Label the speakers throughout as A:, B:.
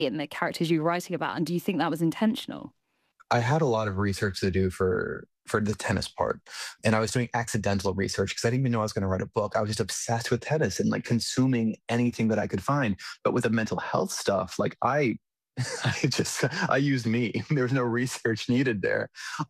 A: in the characters you were writing about? And do you think that was intentional?
B: I had a lot of research to do for the tennis part. And I was doing accidental research because I didn't even know I was going to write a book. I was just obsessed with tennis and like consuming anything that I could find. But with the mental health stuff, like I used me. There was no research needed there.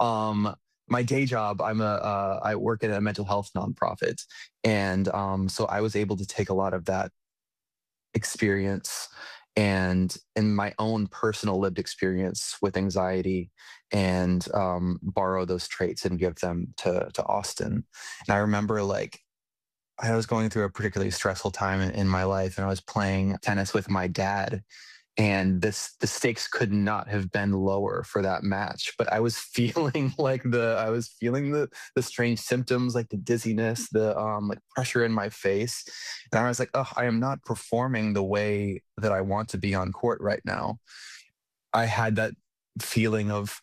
B: My day job, I work at a mental health nonprofit. And so I was able to take a lot of that experience and in my own personal lived experience with anxiety and borrow those traits and give them to Austin. And I remember like I was going through a particularly stressful time in my life and I was playing tennis with my dad and the stakes could not have been lower for that match, but I was feeling like the strange symptoms, like the dizziness, the like pressure in my face, and I was like, oh, I am not performing the way that I want to be on court right now. I had that feeling of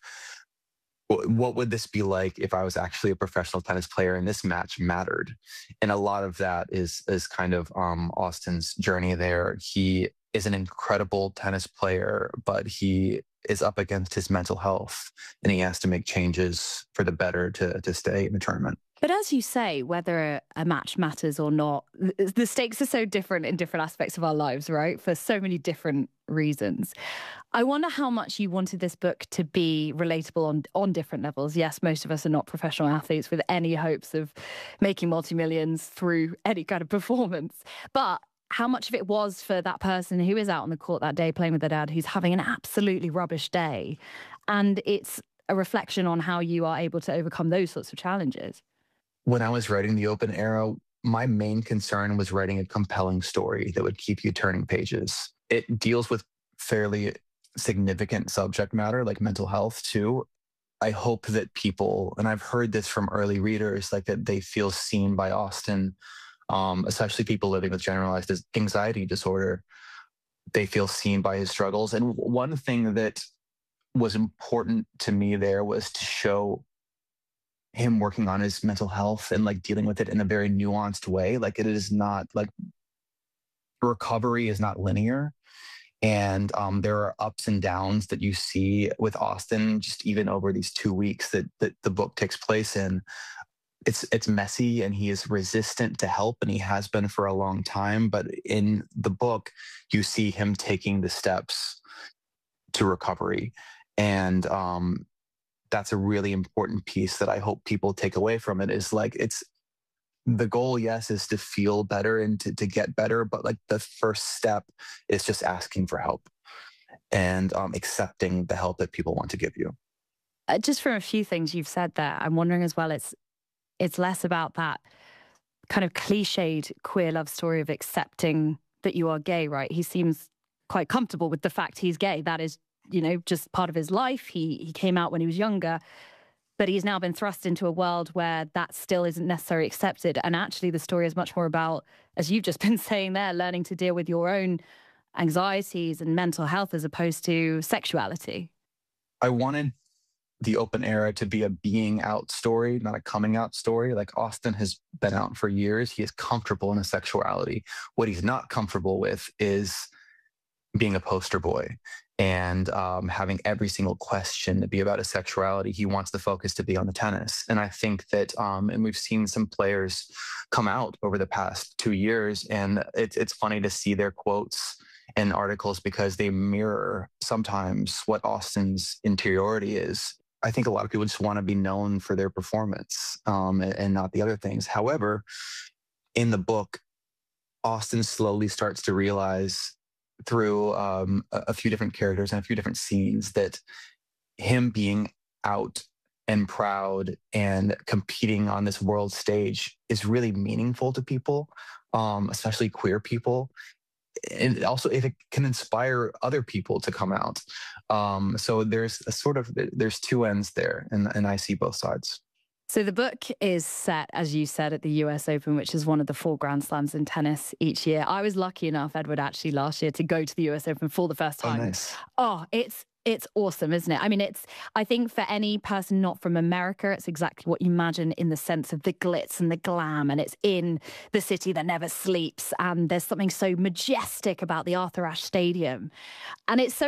B: what would this be like if I was actually a professional tennis player and this match mattered? And a lot of that is kind of Austin's journey there. He is an incredible tennis player, but he is up against his mental health and he has to make changes for the better to stay in the tournament.
A: But as you say, whether a match matters or not, the stakes are so different in different aspects of our lives, right? For so many different reasons. I wonder how much you wanted this book to be relatable on different levels. Yes, most of us are not professional athletes with any hopes of making multi-millions through any kind of performance. But how much of it was for that person who is out on the court that day playing with their dad, who's having an absolutely rubbish day. And it's a reflection on how you are able to overcome those sorts of challenges.
B: When I was writing The Open Era, my main concern was writing a compelling story that would keep you turning pages. It deals with fairly significant subject matter like mental health too. I hope that people, and I've heard this from early readers, like that they feel seen by Austin, especially people living with generalized anxiety disorder. They feel seen by his struggles. And one thing that was important to me there was to show him working on his mental health and like dealing with it in a very nuanced way. Like it is not like recovery is not linear. And there are ups and downs that you see with Austin, just even over these 2 weeks that the book takes place in. It's messy and he is resistant to help and he has been for a long time. But in the book, you see him taking the steps to recovery. And that's a really important piece that I hope people take away from it is like it's the goal, yes, is to feel better and to get better. But like the first step is just asking for help and accepting the help that people want to give you.
A: Just from a few things you've said there, I'm wondering as well, it's less about that kind of cliched queer love story of accepting that you are gay, right? He seems quite comfortable with the fact he's gay. That is, just part of his life. He came out when he was younger, but he's now been thrust into a world where that still isn't necessarily accepted. And actually the story is much more about, as you've just been saying there, learning to deal with your own anxieties and mental health as opposed to sexuality.
B: I wanted The Open Era to be a being out story, not a coming out story. Like Austin has been out for years. He is comfortable in his sexuality. What he's not comfortable with is being a poster boy and having every single question to be about his sexuality. He wants the focus to be on the tennis. And I think that, and we've seen some players come out over the past 2 years, and it's funny to see their quotes and articles because they mirror sometimes what Austin's interiority is. I think a lot of people just want to be known for their performance and not the other things. However, in the book, Austin slowly starts to realize through a few different characters and a few different scenes that him being out and proud and competing on this world stage is really meaningful to people, especially queer people. And also if it can inspire other people to come out. So there's two ends there and I see both sides.
A: So the book is set, as you said, at the US Open, which is one of the 4 Grand Slams in tennis each year. I was lucky enough, Edward, actually last year to go to the US Open for the first time.
B: Oh, nice.
A: Oh, it's It's awesome, isn't it? I mean, I think for any person not from America, it's exactly what you imagine in the sense of the glitz and the glam. And it's in the city that never sleeps. And there's something so majestic about the Arthur Ashe Stadium. And it's so